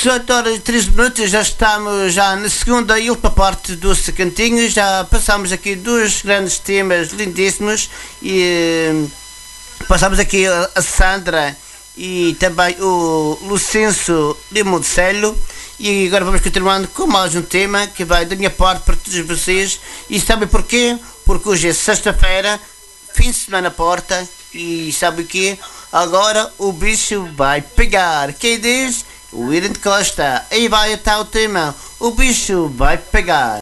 18 horas e 13 minutos, já estamos já na segunda e última parte do Sacantinho. Já passamos aqui dois grandes temas lindíssimos e passamos aqui a Sandra e também o Lucenço de Monticello. E agora vamos continuando com mais um tema que vai da minha parte para todos vocês. E sabem porquê? Porque hoje é sexta-feira, fim de semana à porta. E sabe o quê? Agora o bicho vai pegar. Quem diz? O William Costa. Aí vai estar o tema. O bicho vai pegar.